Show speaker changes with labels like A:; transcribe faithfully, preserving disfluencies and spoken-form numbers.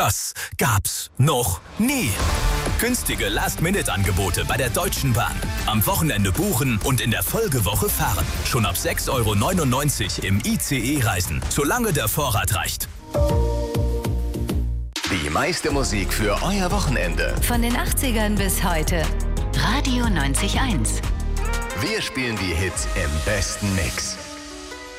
A: Das gab's noch nie. Günstige Last-Minute-Angebote bei der Deutschen Bahn. Am Wochenende buchen und in der Folgewoche fahren. Schon ab sechs Euro neunundneunzig im I C E reisen, solange der Vorrat reicht.
B: Die meiste Musik für euer Wochenende.
C: Von den achtzigern bis heute. Radio neunzig Komma eins.
B: Wir spielen die Hits im besten Mix.